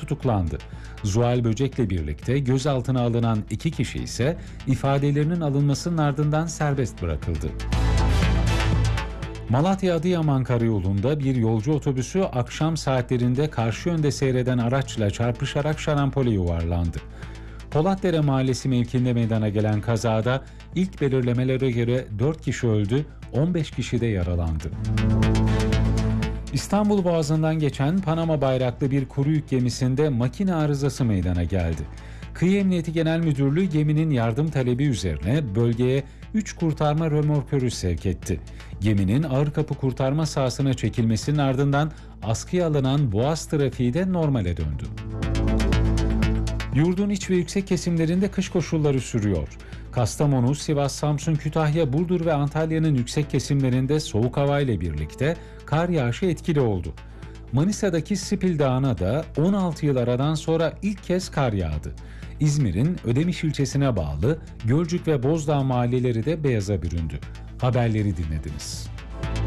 tutuklandı. Zuhal Böcek'le birlikte gözaltına alınan 2 kişi ise ifadelerinin alınmasının ardından serbest bırakıldı. Malatya-Adıyaman karayolunda bir yolcu otobüsü akşam saatlerinde karşı yönde seyreden araçla çarpışarak şarampole yuvarlandı. Polatdere Mahallesi mevkiinde meydana gelen kazada ilk belirlemelere göre 4 kişi öldü, 15 kişi de yaralandı. İstanbul Boğazı'ndan geçen Panama bayraklı bir kuru yük gemisinde makine arızası meydana geldi. Kıyı Emniyeti Genel Müdürlüğü geminin yardım talebi üzerine bölgeye 3 kurtarma römorkörü sevk etti. Geminin Ağırkapı kurtarma sahasına çekilmesinin ardından askıya alınan boğaz trafiği de normale döndü. Yurdun iç ve yüksek kesimlerinde kış koşulları sürüyor. Kastamonu, Sivas, Samsun, Kütahya, Burdur ve Antalya'nın yüksek kesimlerinde soğuk hava ile birlikte kar yağışı etkili oldu. Manisa'daki Sipil Dağı'na da 16 yıl aradan sonra ilk kez kar yağdı. İzmir'in Ödemiş ilçesine bağlı Gölcük ve Bozdağ mahalleleri de beyaza büründü. Haberleri dinlediniz.